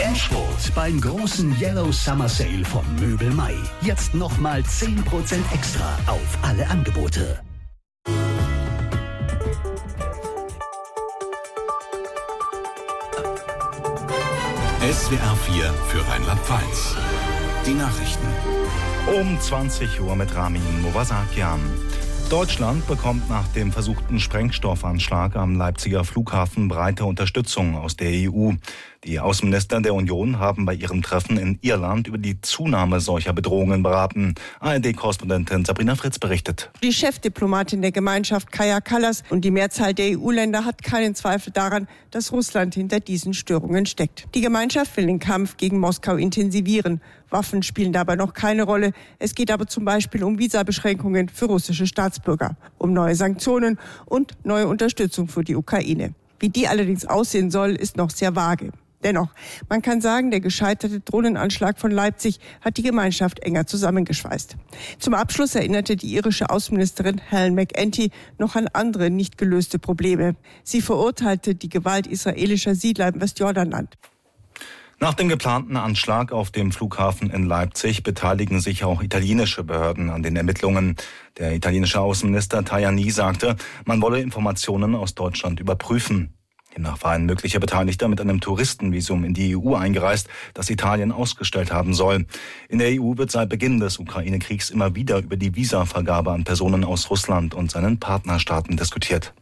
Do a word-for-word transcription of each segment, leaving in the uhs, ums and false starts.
Endspurt beim großen Yellow Summer Sale von Möbel Mai. Jetzt nochmal zehn Prozent extra auf alle Angebote. S W R vier für Rheinland-Pfalz. Die Nachrichten. Um zwanzig Uhr mit Ramin Movasakian. Deutschland bekommt nach dem versuchten Sprengstoffanschlag am Leipziger Flughafen breite Unterstützung aus der E U. Die Außenminister der Union haben bei ihrem Treffen in Irland über die Zunahme solcher Bedrohungen beraten. A R D-Korrespondentin Sabrina Fritz berichtet. Die Chefdiplomatin der Gemeinschaft, Kaja Kallas, und die Mehrzahl der E U-Länder hat keinen Zweifel daran, dass Russland hinter diesen Störungen steckt. Die Gemeinschaft will den Kampf gegen Moskau intensivieren. Waffen spielen dabei noch keine Rolle. Es geht aber zum Beispiel um Visabeschränkungen für russische Staatsbürger, um neue Sanktionen und neue Unterstützung für die Ukraine. Wie die allerdings aussehen soll, ist noch sehr vage. Dennoch, man kann sagen, der gescheiterte Drohnenanschlag von Leipzig hat die Gemeinschaft enger zusammengeschweißt. Zum Abschluss erinnerte die irische Außenministerin Helen McEntee noch an andere nicht gelöste Probleme. Sie verurteilte die Gewalt israelischer Siedler im Westjordanland. Nach dem geplanten Anschlag auf dem Flughafen in Leipzig beteiligen sich auch italienische Behörden an den Ermittlungen. Der italienische Außenminister Tajani sagte, man wolle Informationen aus Deutschland überprüfen. Demnach war ein möglicher Beteiligter mit einem Touristenvisum in die E U eingereist, das Italien ausgestellt haben soll. In der E U wird seit Beginn des Ukraine-Kriegs immer wieder über die Visavergabe an Personen aus Russland und seinen Partnerstaaten diskutiert.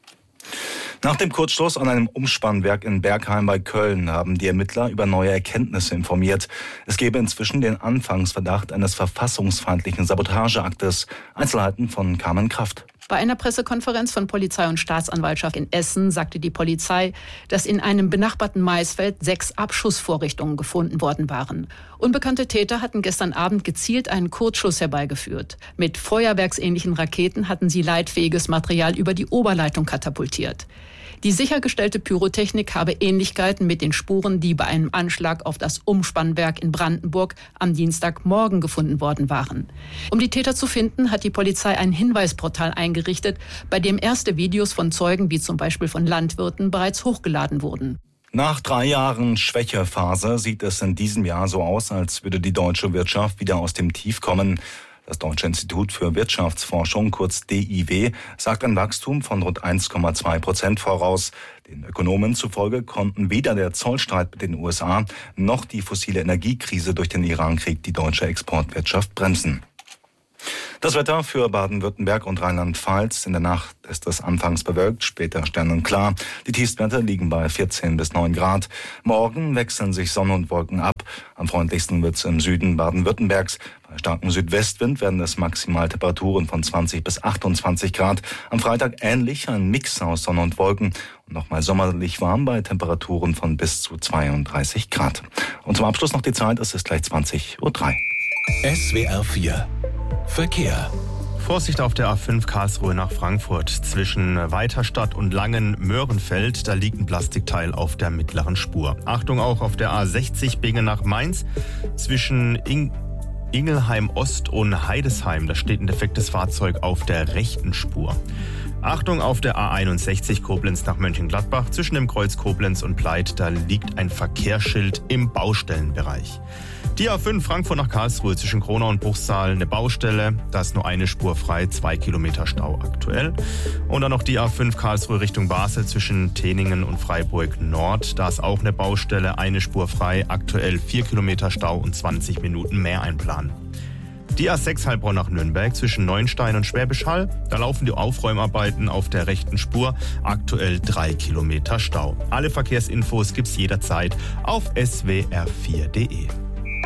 Nach dem Kurzschluss an einem Umspannwerk in Bergheim bei Köln haben die Ermittler über neue Erkenntnisse informiert. Es gebe inzwischen den Anfangsverdacht eines verfassungsfeindlichen Sabotageaktes. Einzelheiten von Carmen Kraft. Bei einer Pressekonferenz von Polizei und Staatsanwaltschaft in Essen sagte die Polizei, dass in einem benachbarten Maisfeld sechs Abschussvorrichtungen gefunden worden waren. Unbekannte Täter hatten gestern Abend gezielt einen Kurzschuss herbeigeführt. Mit feuerwerksähnlichen Raketen hatten sie leitfähiges Material über die Oberleitung katapultiert. Die sichergestellte Pyrotechnik habe Ähnlichkeiten mit den Spuren, die bei einem Anschlag auf das Umspannwerk in Brandenburg am Dienstagmorgen gefunden worden waren. Um die Täter zu finden, hat die Polizei ein Hinweisportal eingerichtet, bei dem erste Videos von Zeugen, wie zum Beispiel von Landwirten, bereits hochgeladen wurden. Nach drei Jahren Schwächephase sieht es in diesem Jahr so aus, als würde die deutsche Wirtschaft wieder aus dem Tief kommen. Das Deutsche Institut für Wirtschaftsforschung, kurz D I W, sagt ein Wachstum von rund eins Komma zwei Prozent voraus. Den Ökonomen zufolge konnten weder der Zollstreit mit den U S A noch die fossile Energiekrise durch den Irankrieg die deutsche Exportwirtschaft bremsen. Das Wetter für Baden-Württemberg und Rheinland-Pfalz. In der Nacht ist es anfangs bewölkt, später sternenklar. Die Tiefstwerte liegen bei vierzehn bis neun Grad. Morgen wechseln sich Sonne und Wolken ab. Am freundlichsten wird es im Süden Baden-Württembergs. Bei starkem Südwestwind werden es Maximaltemperaturen von zwanzig bis achtundzwanzig Grad. Am Freitag ähnlich, ein Mix aus Sonne und Wolken. Und nochmal sommerlich warm bei Temperaturen von bis zu zweiunddreißig Grad. Und zum Abschluss noch die Zeit, es ist gleich zwanzig Uhr drei. S W R vier Verkehr. Vorsicht auf der A fünf Karlsruhe nach Frankfurt. Zwischen Weiterstadt und Langen-Möhrenfeld, da liegt ein Plastikteil auf der mittleren Spur. Achtung auch auf der A sechzig Bingen nach Mainz. Zwischen In- Ingelheim Ost und Heidesheim, da steht ein defektes Fahrzeug auf der rechten Spur. Achtung auf der A einundsechzig Koblenz nach Mönchengladbach. Zwischen dem Kreuz Koblenz und Pleit, da liegt ein Verkehrsschild im Baustellenbereich. Die A fünf Frankfurt nach Karlsruhe zwischen Kronau und Bruchsal, eine Baustelle. Da ist nur eine Spur frei, zwei Kilometer Stau aktuell. Und dann noch die A fünf Karlsruhe Richtung Basel zwischen Teningen und Freiburg Nord. Da ist auch eine Baustelle, eine Spur frei, aktuell vier Kilometer Stau und zwanzig Minuten mehr einplanen. Die A sechs Heilbronn nach Nürnberg zwischen Neuenstein und Schwäbisch Hall. Da laufen die Aufräumarbeiten auf der rechten Spur. Aktuell drei Kilometer Stau. Alle Verkehrsinfos gibt's jederzeit auf s w r vier punkt d e.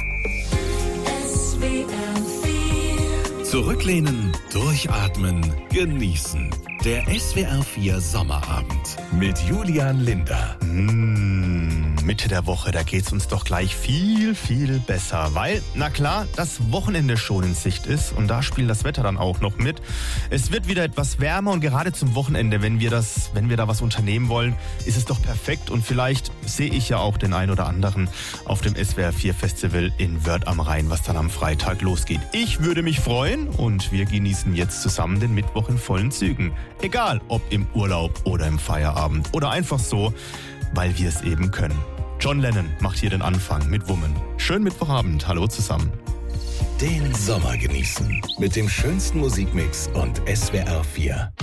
Zurücklehnen, durchatmen, genießen. Der S W R vier Sommerabend mit Julian Linder. Mmh, Mitte der Woche, da geht's uns doch gleich viel, viel besser. Weil, na klar, das Wochenende schon in Sicht ist und da spielt das Wetter dann auch noch mit. Es wird wieder etwas wärmer und gerade zum Wochenende, wenn wir das, wenn wir da was unternehmen wollen, ist es doch perfekt. Und vielleicht sehe ich ja auch den einen oder anderen auf dem S W R vier Festival in Wörth am Rhein, was dann am Freitag losgeht. Ich würde mich freuen und wir genießen jetzt zusammen den Mittwoch in vollen Zügen. Egal, ob im Urlaub oder im Feierabend oder einfach so, weil wir es eben können. John Lennon macht hier den Anfang mit Woman. Schönen Mittwochabend, hallo zusammen. Den Sommer genießen mit dem schönsten Musikmix und S W R vier.